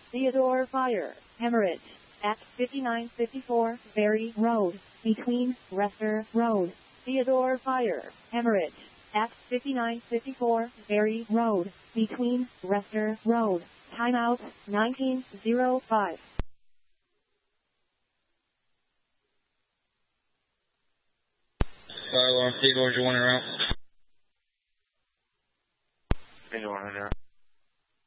Theodore Fire, Hemorrhage, at 5954 Berry Road, between Rester Road. Theodore Fire, Hemorrhage, at 5954 Berry Road, between Rester Road. Timeout, 1905. Fire alarm, Theodore, you're one route.